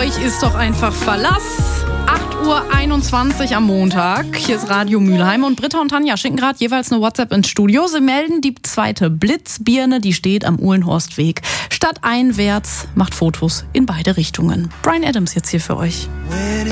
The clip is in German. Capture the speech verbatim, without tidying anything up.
euch ist doch einfach Verlass. acht Uhr einundzwanzig am Montag. Hier ist Radio Mülheim und Britta und Tanja schicken gerade jeweils eine WhatsApp ins Studio. Sie melden, die zweite Blitzbirne, die steht am Uhlenhorstweg. Stadteinwärts, macht Fotos in beide Richtungen. Bryan Adams jetzt hier für euch. When